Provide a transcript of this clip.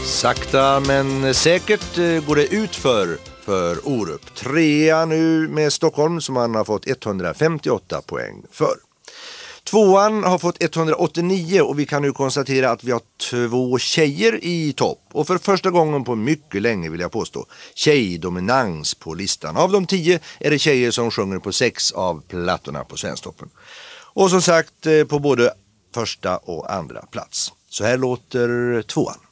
Sakta men säkert går det ut för Orup. 3 nu med Stockholm som han har fått 158 poäng för. 2:an har fått 189 och vi kan nu konstatera att vi har 2 tjejer i topp. Och för första gången på mycket länge vill jag påstå tjejdominans på listan. Av de 10 är det tjejer som sjunger på 6 av plattorna på Svensktoppen. Och som sagt på både första och andra plats. Så här låter 2:an.